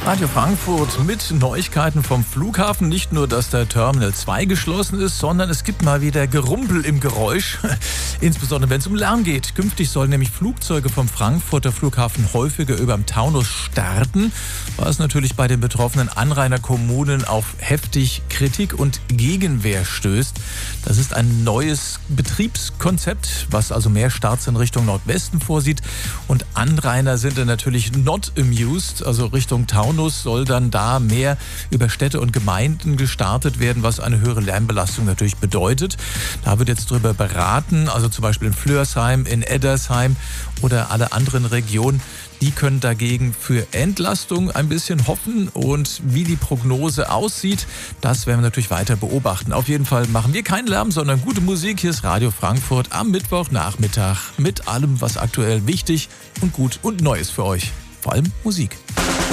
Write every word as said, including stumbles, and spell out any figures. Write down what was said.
Radio Frankfurt mit Neuigkeiten vom Flughafen. Nicht nur, dass der Terminal zwei geschlossen ist, sondern es gibt mal wieder Gerumpel im Geräusch. Insbesondere wenn es um Lärm geht. Künftig sollen nämlich Flugzeuge vom Frankfurter Flughafen häufiger über dem Taunus starten, was natürlich bei den betroffenen Anrainerkommunen auf heftig Kritik und Gegenwehr stößt. Das ist ein neues Betriebskonzept, was also mehr Starts in Richtung Nordwesten vorsieht. Und Anrainer sind dann natürlich not amused, also Richtung Taunus soll dann da mehr über Städte und Gemeinden gestartet werden, was eine höhere Lärmbelastung natürlich bedeutet. Da wird jetzt drüber beraten, also zum Beispiel in Flörsheim, in Eddersheim oder alle anderen Regionen. Die können dagegen für Entlastung ein bisschen hoffen, und wie die Prognose aussieht, das werden wir natürlich weiter beobachten. Auf jeden Fall machen wir keinen Lärm, sondern gute Musik. Hier ist Radio Frankfurt am Mittwochnachmittag mit allem, was aktuell wichtig und gut und neu ist für euch. Vor allem Musik.